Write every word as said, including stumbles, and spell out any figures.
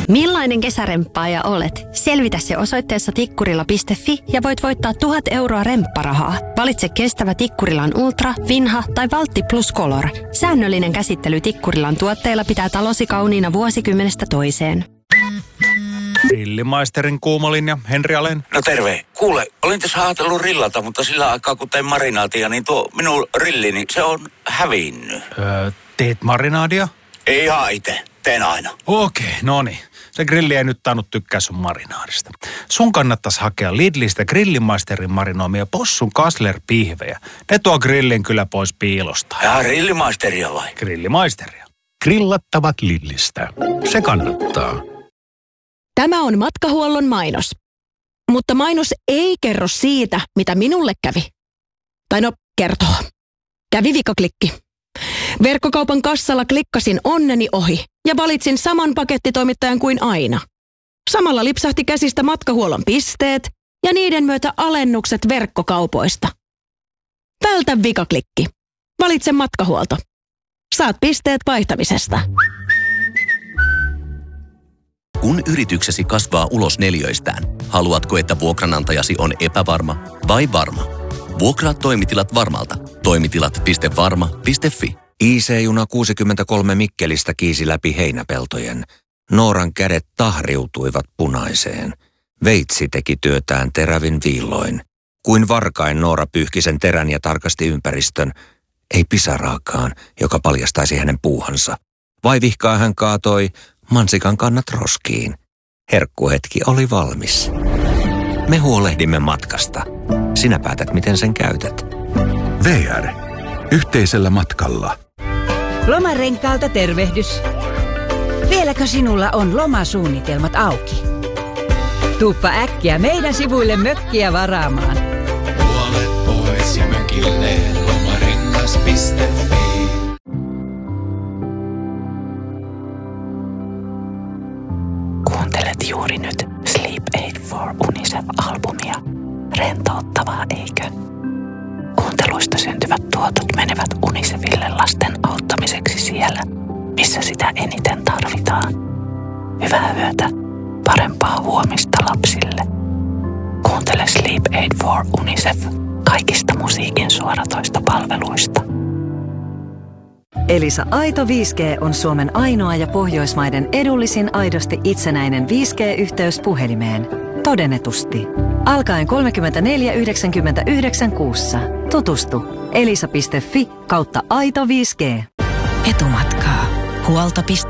Millainen kesäremppaaja olet? Selvitä se osoitteessa tikkurila piste fi ja voit voittaa tuhat euroa rempparahaa. Valitse kestävä Tikkurilan Ultra, Vinha tai Valtti Plus Color. Säännöllinen käsittely Tikkurilan tuotteilla pitää talosi kauniina vuosikymmenestä toiseen. Grillimaisterin kuumolinja, Henri Alén. No terve. Kuule, olin tässä ajatellut rillata, mutta sillä aikaa kun tein marinaatia, niin tuo minun rillini, se on hävinnyt. Öö, teet marinaadia? Ei ihan itse. Teen aina. Okei, no niin. Se grilli ei nyt tainnut tykkää sun marinaadista. Sun kannattaisi hakea Lidlistä Grillimaisterin marinoimia possun Kassler-pihvejä. Ne tuo grillin kyllä pois piilosta. Ja Grillimaisteria vai? Grillimaisteria. Grillattavat Lidlistä. Se kannattaa. Tämä on matkahuollon mainos. Mutta mainos ei kerro siitä, mitä minulle kävi. Tai no, kertoo. Kävi vikaklikki. Verkkokaupan kassalla klikkasin onneni ohi ja valitsin saman pakettitoimittajan kuin aina. Samalla lipsahti käsistä matkahuollon pisteet ja niiden myötä alennukset verkkokaupoista. Vältä vikaklikki. Valitse matkahuolto. Saat pisteet vaihtamisesta. Kun yrityksesi kasvaa ulos neliöistään, haluatko, että vuokranantajasi on epävarma vai varma? Vuokraa toimitilat Varmalta. Toimitilat piste varma piste fi. I C-juna kuusikymmentäkolme Mikkelistä kiisi läpi heinäpeltojen. Nooran kädet tahriutuivat punaiseen. Veitsi teki työtään terävin viilloin. Kuin varkain Noora pyyhki sen terän ja tarkasti ympäristön. Ei pisaraakaan, joka paljastaisi hänen puuhansa. Vaivihkaa hän kaatoi mansikan kannat roskiin. Herkkuhetki oli valmis. Me huolehdimme matkasta. Sinä päätät, miten sen käytät. V R. Yhteisellä matkalla. Lomarenkaalta tervehdys. Vieläkö sinulla on lomasuunnitelmat auki? Tuuppa äkkiä meidän sivuille mökkiä varaamaan. Puolet pois ja mökille lomarengas piste fi. Kuuntelet juuri nyt Sleep Aid for UNICEF-albumia. Rentouttavaa, eikö? Kuunteluista syntyvät tuotot menevät UNICEFille lasten auttamiseksi siellä, missä sitä eniten tarvitaan. Hyvää yötä, parempaa huomista lapsille. Kuuntele Sleep Aid for UNICEF kaikista musiikin suoratoista palveluista. Elisa Aito viisi G on Suomen ainoa ja Pohjoismaiden edullisin aidosti itsenäinen viisi G-yhteys puhelimeen. Todennetusti. Alkaen kolmekymmentäneljä yhdeksänkymmentäyhdeksän kuussa. Tutustu. elisa piste fi kautta aito viisi G. Etumatkaa. Huolto piste